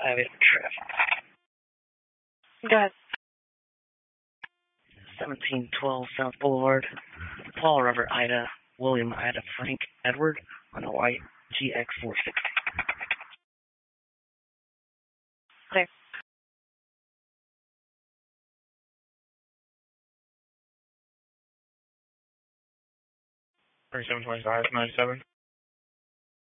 I have traffic. Go ahead. 1712 South Boulevard. Paul, Robert, Ida, William, Ida, Frank, Edward on a white GX460. Clear. $37.25, 97.